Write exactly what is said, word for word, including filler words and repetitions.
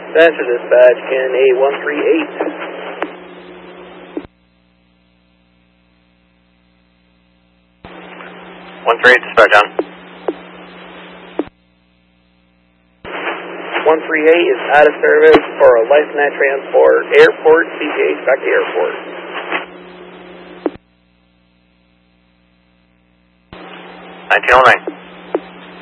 Dispatcher dispatch, can A one three eight. one three eight, dispatch on. one three eight is out of service for a LifeNet transport, airport, C G H back to airport. nineteen oh nine.